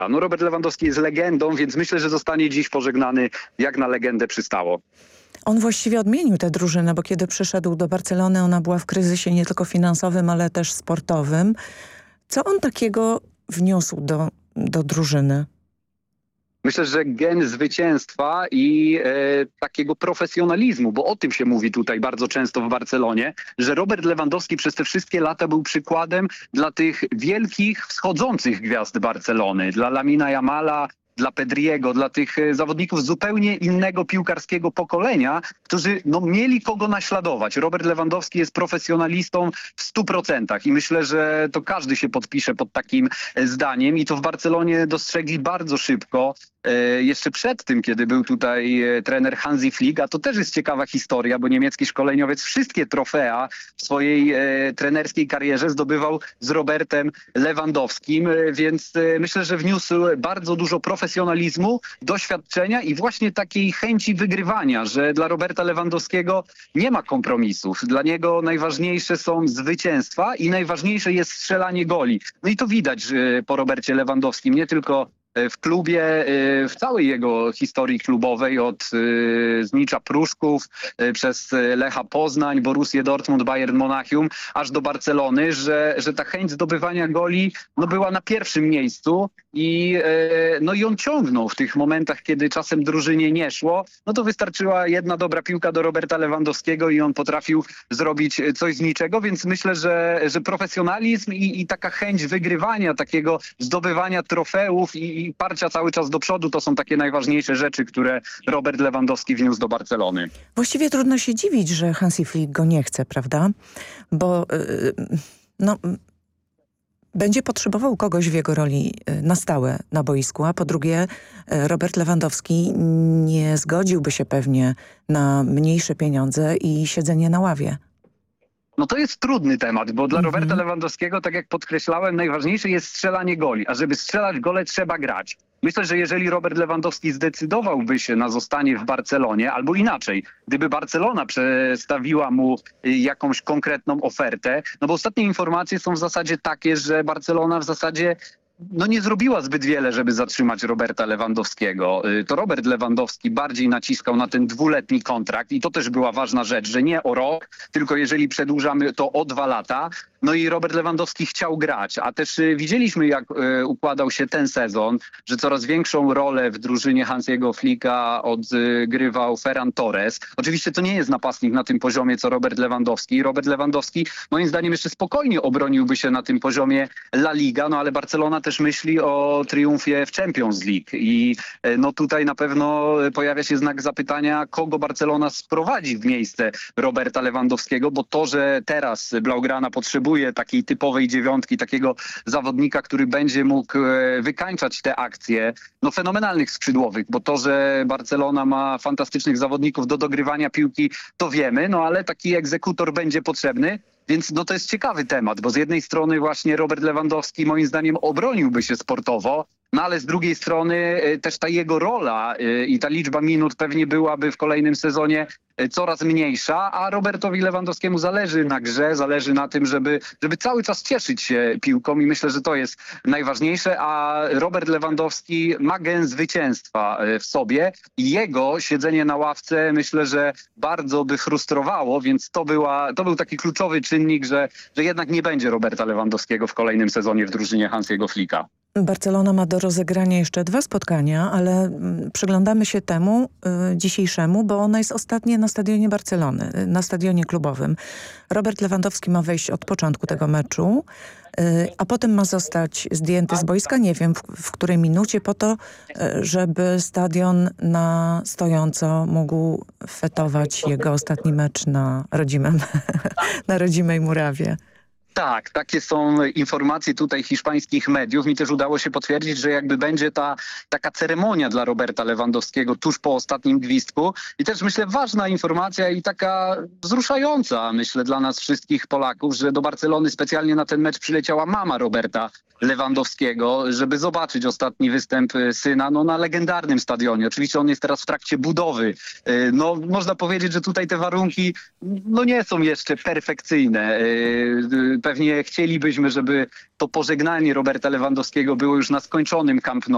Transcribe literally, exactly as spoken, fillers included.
No Robert Lewandowski jest legendą, więc myślę, że zostanie dziś pożegnany jak na legendę przystało. On właściwie odmienił tę drużynę, bo kiedy przyszedł do Barcelony, ona była w kryzysie nie tylko finansowym, ale też sportowym. Co on takiego wniósł do, do drużyny? Myślę, że gen zwycięstwa i e, takiego profesjonalizmu, bo o tym się mówi tutaj bardzo często w Barcelonie, że Robert Lewandowski przez te wszystkie lata był przykładem dla tych wielkich wschodzących gwiazd Barcelony, dla Lamina Yamala, dla Pedriego, dla tych zawodników zupełnie innego piłkarskiego pokolenia, którzy no, mieli kogo naśladować. Robert Lewandowski jest profesjonalistą w stu procentach i myślę, że to każdy się podpisze pod takim zdaniem i to w Barcelonie dostrzegli bardzo szybko. E, jeszcze przed tym, kiedy był tutaj trener Hansi Flick, a to też jest ciekawa historia, bo niemiecki szkoleniowiec wszystkie trofea w swojej e, trenerskiej karierze zdobywał z Robertem Lewandowskim, e, więc e, myślę, że wniósł bardzo dużo profesjonalizmu, doświadczenia i właśnie takiej chęci wygrywania, że dla Roberta Lewandowskiego nie ma kompromisów. Dla niego najważniejsze są zwycięstwa i najważniejsze jest strzelanie goli. No i to widać że po Robercie Lewandowskim, nie tylko w klubie, w całej jego historii klubowej, od Znicza Pruszków, przez Lecha Poznań, Borussię Dortmund, Bayern Monachium, aż do Barcelony, że, że ta chęć zdobywania goli no, była na pierwszym miejscu i, no, i on ciągnął w tych momentach, kiedy czasem drużynie nie szło, no to wystarczyła jedna dobra piłka do Roberta Lewandowskiego i on potrafił zrobić coś z niczego, więc myślę, że, że profesjonalizm i, i taka chęć wygrywania, takiego zdobywania trofeów i i parcia cały czas do przodu to są takie najważniejsze rzeczy, które Robert Lewandowski wniósł do Barcelony. Właściwie trudno się dziwić, że Hansi Flick go nie chce, prawda? Bo yy, no, będzie potrzebował kogoś w jego roli na stałe na boisku, a po drugie Robert Lewandowski nie zgodziłby się pewnie na mniejsze pieniądze i siedzenie na ławie. No to jest trudny temat, bo dla Mhm. Roberta Lewandowskiego, tak jak podkreślałem, najważniejsze jest strzelanie goli, a żeby strzelać gole trzeba grać. Myślę, że jeżeli Robert Lewandowski zdecydowałby się na zostanie w Barcelonie, albo inaczej, gdyby Barcelona przedstawiła mu jakąś konkretną ofertę, no bo ostatnie informacje są w zasadzie takie, że Barcelona w zasadzie no nie zrobiła zbyt wiele, żeby zatrzymać Roberta Lewandowskiego. To Robert Lewandowski bardziej naciskał na ten dwuletni kontrakt i to też była ważna rzecz, że nie o rok, tylko jeżeli przedłużamy to o dwa lata. No i Robert Lewandowski chciał grać, a też widzieliśmy jak układał się ten sezon, że coraz większą rolę w drużynie Hansiego Flicka odgrywał Ferran Torres. Oczywiście to nie jest napastnik na tym poziomie co Robert Lewandowski. Robert Lewandowski moim zdaniem jeszcze spokojnie obroniłby się na tym poziomie La Liga, no ale Barcelona też myśli o triumfie w Champions League i no tutaj na pewno pojawia się znak zapytania, kogo Barcelona sprowadzi w miejsce Roberta Lewandowskiego, bo to, że teraz Blaugrana potrzebuje takiej typowej dziewiątki, takiego zawodnika, który będzie mógł wykańczać te akcje, no fenomenalnych skrzydłowych, bo to, że Barcelona ma fantastycznych zawodników do dogrywania piłki, to wiemy, no ale taki egzekutor będzie potrzebny. Więc no to jest ciekawy temat, bo z jednej strony właśnie Robert Lewandowski moim zdaniem obroniłby się sportowo, no ale z drugiej strony też ta jego rola i ta liczba minut pewnie byłaby w kolejnym sezonie coraz mniejsza, a Robertowi Lewandowskiemu zależy na grze, zależy na tym, żeby, żeby cały czas cieszyć się piłką i myślę, że to jest najważniejsze, a Robert Lewandowski ma gen zwycięstwa w sobie i jego siedzenie na ławce myślę, że bardzo by frustrowało, więc to, była, to był taki kluczowy czynnik, że, że jednak nie będzie Roberta Lewandowskiego w kolejnym sezonie w drużynie Hansiego Flicka. Barcelona ma do rozegrania jeszcze dwa spotkania, ale przyglądamy się temu y, dzisiejszemu, bo ono jest ostatnie na stadionie Barcelony, y, na stadionie klubowym. Robert Lewandowski ma wejść od początku tego meczu, y, a potem ma zostać zdjęty z boiska, nie wiem w, w której minucie, po to, y, żeby stadion na stojąco mógł fetować jego ostatni mecz na rodzimym, na rodzimej murawie. Tak, takie są informacje tutaj hiszpańskich mediów. Mi też udało się potwierdzić, że jakby będzie ta taka ceremonia dla Roberta Lewandowskiego tuż po ostatnim gwizdku. I też myślę ważna informacja i taka wzruszająca, myślę, dla nas wszystkich Polaków, że do Barcelony specjalnie na ten mecz przyleciała mama Roberta Lewandowskiego, żeby zobaczyć ostatni występ syna no, na legendarnym stadionie. Oczywiście on jest teraz w trakcie budowy. No, można powiedzieć, że tutaj te warunki no, nie są jeszcze perfekcyjne. Pewnie chcielibyśmy, żeby to pożegnanie Roberta Lewandowskiego było już na skończonym Camp Nou.